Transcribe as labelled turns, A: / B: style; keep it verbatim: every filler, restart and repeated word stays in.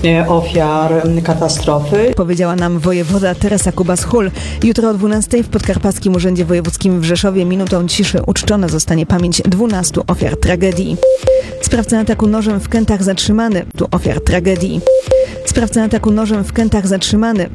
A: ofiar katastrofy.
B: Powiedziała nam wojewoda Teresa Kubas-Hul. Jutro o dwunastej w Podkarpackim Urzędzie Wojewódzkim w Rzeszowie minutą ciszy uczczona zostanie pamięć dwunastu ofiar tragedii. Sprawca ataku nożem w Kętach zatrzymany. Tu ofiar tragedii. Sprawca ataku nożem w Kętach zatrzymany.